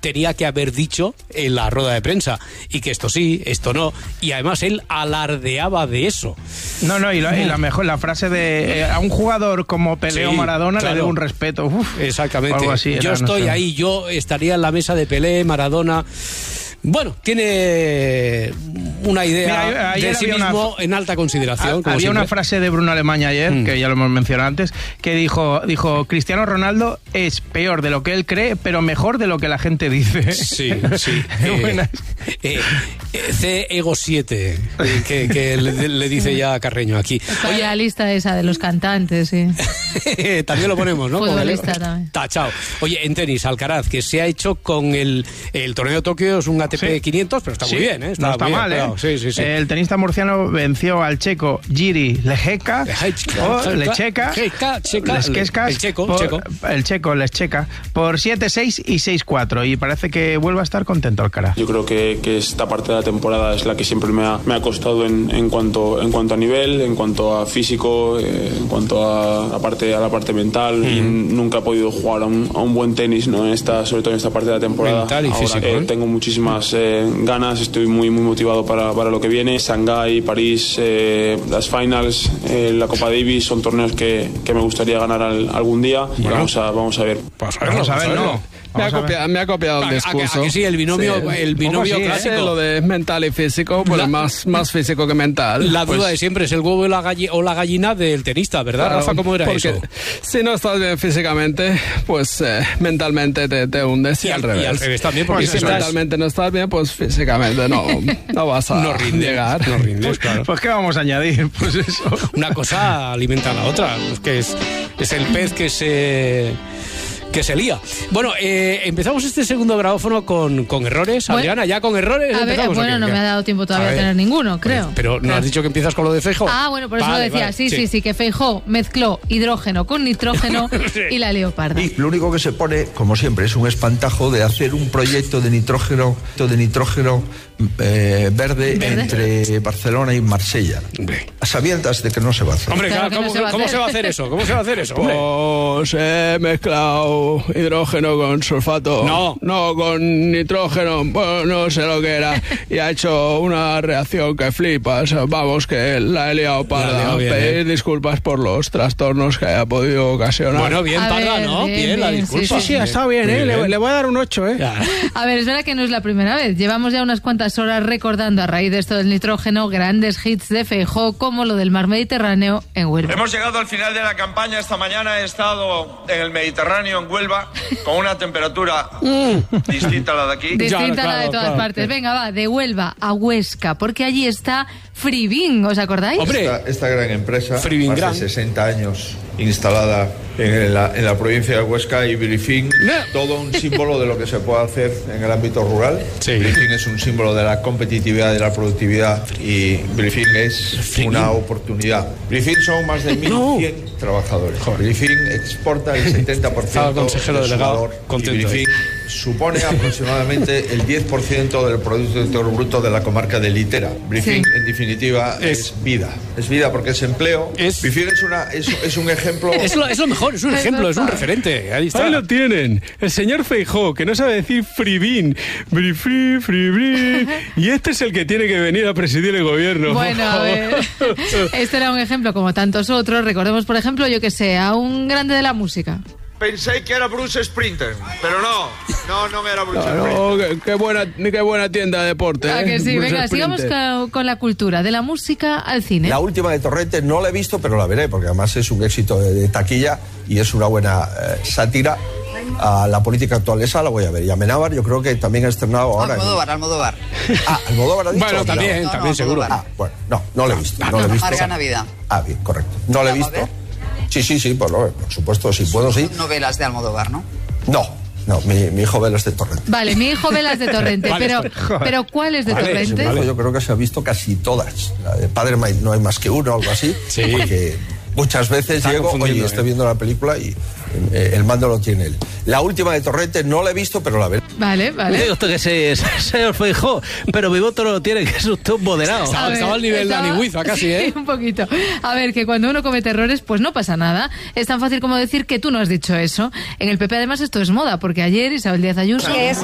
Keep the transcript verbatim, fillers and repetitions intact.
tenía que haber dicho en la rueda de prensa, y que esto sí, esto no, y además él alardeaba de eso. No, no, y la, y la mejor, la frase de eh, a un jugador como Pelé o Sí, Maradona claro. le debo un respeto. Uf, Exactamente. algo así era, yo estoy no sé. ahí, yo estaría en la mesa de Pelé, Maradona. Bueno, tiene una idea Mira, ayer de sí había mismo una- en alta consideración. Ha- como Había siempre. una frase de Bruno Alemania ayer, Mm. que ya lo hemos mencionado antes, que dijo, dijo, Cristiano Ronaldo es peor de lo que él cree, pero mejor de lo que la gente dice. Sí, sí. Qué eh, buena. eh, eh, C Ego siete, eh, que, que le, le dice ya Carreño aquí. Oye, la lista esa de los cantantes, sí. También lo ponemos, ¿no? Futbolista Con el- también. Tachao. Oye, en tenis, Alcaraz, que se ha hecho con el, el torneo de Tokio, es un A T P Sí. quinientos, pero está Sí, muy bien, ¿eh? no está muy bien, mal, ¿eh? cuidado. Sí, sí, sí. El tenista murciano venció al checo Jiri Lecheka, o Lecheka, Checa, checa, Leskeskas, el checo, por- checo. el checo, Lecheka, por siete seis y seis cuatro, y parece que vuelve a estar contento Alcaraz. Yo creo que, que esta parte de la temporada es la que siempre me ha, me ha costado en, en, cuanto, en cuanto a nivel, en cuanto a físico, eh, en cuanto a, a, parte, a la parte mental. Mm. Y nunca he podido jugar a un, a un buen tenis, ¿no? En esta, sobre todo en esta parte de la temporada. Mental y Ahora físico, eh, ¿eh? tengo muchísimas eh, ganas, estoy muy, muy motivado para, para lo que viene. Shanghái, París, eh, las finals, eh, la Copa Davis son torneos que, que me gustaría ganar al, algún día. Y Bueno. vamos a, vamos a ver. Pues Vamos a ver, verlo. ¿no? Me ha, Vamos a ver. copiado, me ha copiado el A- a que- discurso. a que sí, el binomio, Sí. el binomio ¿Cómo así, eh? clásico. Sí, lo de mental y físico, pues La- más, más físico que mental. La duda Pues, de siempre es el huevo y la galli- o la gallina del tenista, ¿verdad, claro, Rafa? ¿Cómo era porque eso? si no estás bien físicamente, pues eh, mentalmente te, te hundes y, Y al al- revés. y al revés también, porque Y si si estás- mentalmente no estás bien, pues físicamente no, no vas a No rindes, llegar. no rindes, claro. Pues ¿qué vamos a añadir? Pues eso. Una cosa alimenta a la otra, pues que es, es el pez que se que se lía. Bueno, eh, empezamos este segundo grabófono con, con errores. Bueno, Adriana, ¿ya con errores A ver, empezamos? ¿o bueno, qué? no ¿Qué? me ha dado tiempo todavía A a ver. tener ninguno, creo. Pero ¿no has dicho que empiezas con lo de Feijóo? Ah, bueno, por eso Vale, lo decía. vale, sí, sí, sí, que Feijóo mezcló hidrógeno con nitrógeno y la leoparda. Y lo único que se pone, como siempre, es un espantajo de hacer un proyecto de nitrógeno, de nitrógeno eh, verde, ¿Verde? entre Barcelona y Marsella, Hombre. a sabiendas de que no se va a hacer. Hombre, Claro claro, que no ¿cómo, se va a cómo hacer. se va a hacer eso? ¿Cómo se va a hacer eso? Hombre? Pues he mezclado hidrógeno con sulfato. No. No, con nitrógeno. Bueno, no sé lo que era. Y ha hecho una reacción que flipas. Vamos, que la he liado La ha para liado bien, pedir ¿eh? disculpas por los trastornos que haya podido ocasionar. Bueno, bien, A Parra, ver, ¿no? bien, Bien, la bien, sí, disculpa. Sí, sí, ha estado bien, ¿eh? Muy Le, bien. le voy a dar un ocho, ¿eh? Ya. A ver, es verdad que no es la primera vez. Llevamos ya unas cuantas horas recordando a raíz de esto del nitrógeno grandes hits de Feijóo como lo del mar Mediterráneo en Huelva. Hemos llegado al final de la campaña. Esta mañana he estado en el Mediterráneo, en Huelva, con una temperatura distinta a la de aquí. Distinta Ya, a la de claro, todas claro. partes. Venga, va, de Huelva a Huesca, porque allí está Freebin, ¿os acordáis? Hombre, Esta, esta gran empresa, Freebin más Gran. de sesenta años instalada en la, en la provincia de Huesca, y Brifin, todo un símbolo de lo que se puede hacer en el ámbito rural. Sí. Brifin es un símbolo de la competitividad, de la productividad, y Brifin es una oportunidad. Brifin son más de mil cien trabajadores. Brifin exporta el setenta por Estaba ciento el consejero de su delegado valor, y contento. Brifin supone aproximadamente el diez por ciento del Producto Interior Bruto de la comarca de Litera. Brifin, Sí. en definitiva, Es- es, vida. Es vida porque es empleo. Es- Brifin es, una, es, es un ejemplo... es lo, es lo mejor, es un Es ejemplo, es un verdad. referente. Ahí está. Ahí lo tienen, el señor Feijóo, que no sabe decir fribín, brifri, fribri, y este es el que tiene que venir a presidir el gobierno. Bueno, a ver, este era un ejemplo como tantos otros. Recordemos, por ejemplo, yo que sé, a un grande de la música. Pensé que era Bruce Springsteen, pero no, no, no era Bruce Claro, qué, qué buena, qué buena tienda de deporte. ¿A ¿eh? que sí? Bruce Venga, sigamos Springsteen. con, con la cultura, de la música al cine. La última de Torrente no la he visto, pero la veré, porque además es un éxito de, de taquilla y es una buena eh, sátira a la política actual. Esa la voy a ver. Y Amenábar yo creo que también ha estrenado ahora. Almodóvar, Almodóvar. Ah, Almodóvar ha dicho. Bueno, también, Amenábar. No, no, también seguro. Almodóvar. Ah, bueno, no, no lo he visto. No lo he visto. Amarga Navidad. Ah, bien, correcto. No lo he ¿Vamos a visto. ver? Sí, sí, sí, por, lo- por supuesto, si puedo, sí. Son novelas de Almodóvar, ¿no? No, no, mi, mi hijo ve las de Torrente. Vale, mi hijo ve las de Torrente, Vale, pero, joder. pero ¿cuáles de Vale, Torrente? Mi hijo yo creo que se ha visto casi todas. La de Padre Ma- no hay más que uno, algo así. Sí. Porque muchas veces Está llego, confundiendo, oye, ¿eh? estoy viendo la película y eh, el mando lo tiene él. La última de Torrente no la he visto, pero la veré. Vale, vale. Diga usted que sí, señor Feijóo, pero mi voto no lo tiene, que es usted un moderado. Estaba- A ver, estaba al nivel de estaba- Anihuiza casi, ¿eh? Sí, un poquito. A ver, que cuando uno comete errores, pues no pasa nada. Es tan fácil como decir que tú no has dicho eso. En el P P además esto es moda, porque ayer Isabel Díaz Ayuso...